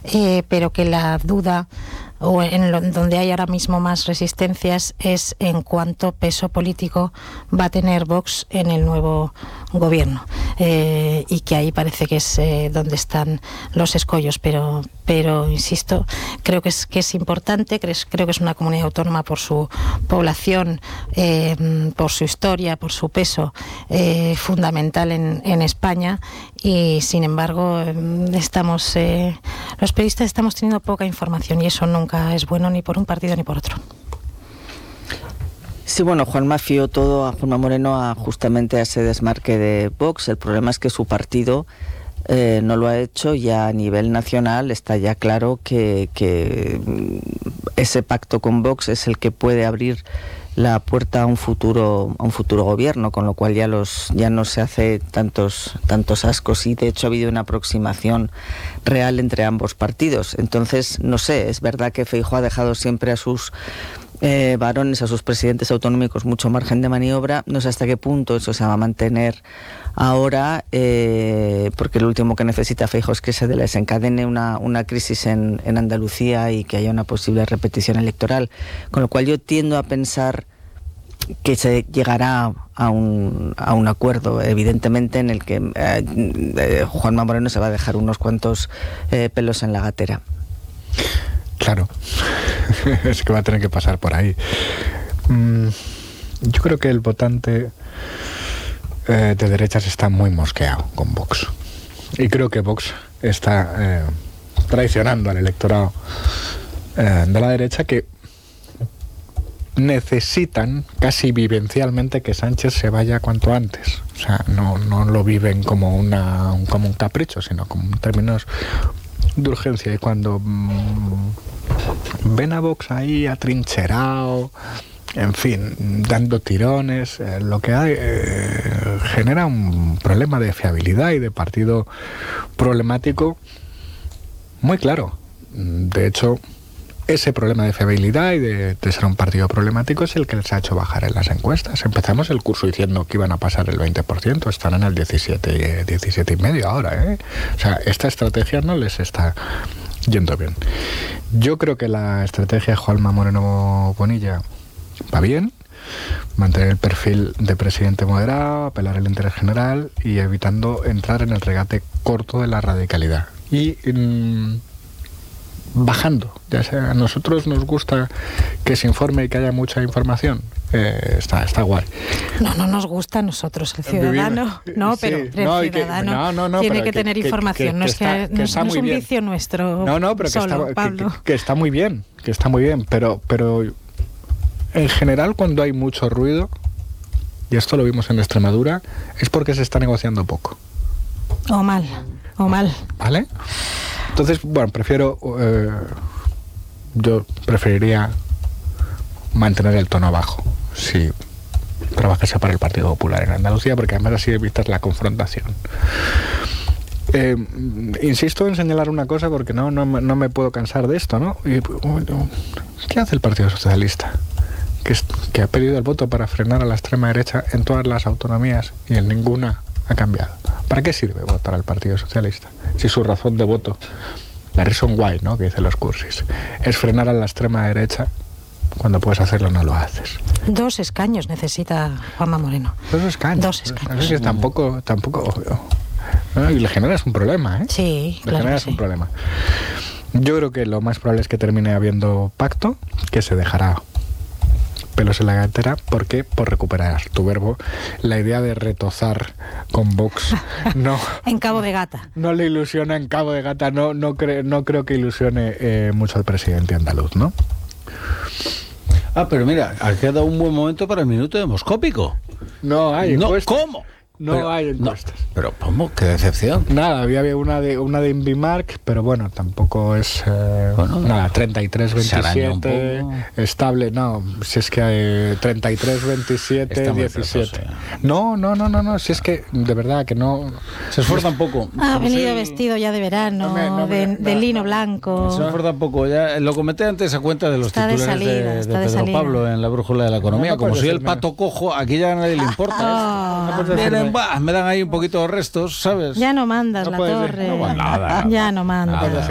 pero que la duda o donde hay ahora mismo más resistencias es en cuánto peso político va a tener Vox en el nuevo gobierno, y que ahí parece que es donde están los escollos, pero insisto, creo que es importante, creo que es una comunidad autónoma por su población, por su historia, por su peso fundamental en España, y sin embargo los periodistas estamos teniendo poca información, y eso nunca es bueno ni por un partido ni por otro. Sí, bueno, Juanma fió todo a Juanma Moreno justamente a ese desmarque de Vox. El problema es que su partido no lo ha hecho, y a nivel nacional está ya claro que ese pacto con Vox es el que puede abrir la puerta a un futuro gobierno, con lo cual ya no se hace tantos ascos, y de hecho ha habido una aproximación real entre ambos partidos. Entonces, no sé, es verdad que Feijóo ha dejado siempre a sus varones, a sus presidentes autonómicos, mucho margen de maniobra. No sé hasta qué punto eso se va a mantener ahora, porque lo último que necesita Feijóo es que se desencadene una crisis en Andalucía y que haya una posible repetición electoral, con lo cual yo tiendo a pensar que se llegará a un acuerdo, evidentemente, en el que Juanma Moreno se va a dejar unos cuantos pelos en la gatera. Claro, es que va a tener que pasar por ahí. Yo creo que el votante de derechas está muy mosqueado con Vox, y creo que Vox está traicionando al electorado de la derecha, que necesitan casi vivencialmente que Sánchez se vaya cuanto antes. O sea, no lo viven como un capricho, sino como en términos de urgencia. Y cuando ven a Vox ahí atrincherado, en fin, dando tirones, lo que hay genera un problema de fiabilidad y de partido problemático muy claro. De hecho, ese problema de fiabilidad y de ser un partido problemático es el que les ha hecho bajar en las encuestas. Empezamos el curso diciendo que iban a pasar el 20%, están en el 17,5% ahora, O sea, esta estrategia no les está yendo bien. Yo creo que la estrategia de Juanma Moreno Bonilla va bien: mantener el perfil de presidente moderado, apelar al interés general y evitando entrar en el regate corto de la radicalidad. Y bajando, ya sea, a nosotros nos gusta que se informe y que haya mucha información, está guay. No nos gusta a nosotros, el ciudadano, no, pero el ciudadano tiene que tener información, no es un vicio nuestro. Pero solo, que está muy bien, pero en general, cuando hay mucho ruido, y esto lo vimos en Extremadura, es porque se está negociando poco. O mal. ¿Vale? Entonces, bueno, yo preferiría mantener el tono bajo si trabajase para el Partido Popular en Andalucía, porque además así evitas la confrontación. Insisto en señalar una cosa, porque no me puedo cansar de esto, ¿no? ¿Qué hace el Partido Socialista? Que ha pedido el voto para frenar a la extrema derecha en todas las autonomías, y en ninguna ha cambiado. ¿Para qué sirve votar al Partido Socialista? Si su razón de voto, la reason why, ¿no?, que dicen los cursis, es frenar a la extrema derecha, cuando puedes hacerlo no lo haces. 2 escaños necesita Juanma Moreno. 2 escaños. 2 escaños. Eso sí, tampoco ¿no? Y le generas un problema, ¿eh? Sí, le generas un problema. Yo creo que lo más probable es que termine habiendo pacto, que se dejará pelos en la gatera, porque por recuperar tu verbo, la idea de retozar con Vox no en Cabo de Gata no le ilusiona. En Cabo de Gata no creo que ilusione mucho al presidente andaluz, ¿no? Pero mira, ha quedado un buen momento para el minuto demoscópico. No hay encuestas. ¿Cómo? Hay encuestas. Pero ¿cómo? ¡Qué decepción! Nada, había una de Invimark, pero bueno, tampoco es 33-27 estable. No, si es que hay 33-27-17. No, si es que de verdad que no. Se esfuerza un poco. Ha venido vestido ya de verano, de lino blanco. Se esfuerza un poco. Ya lo comenté antes a cuenta de los titulares de Pedro Pablo en la Brújula de la Economía. Como soy el pato cojo, aquí ya a nadie le importa. Me dan ahí un poquito de restos, ¿sabes? Ya no mandas la torre. No, nada. Ya no mandas.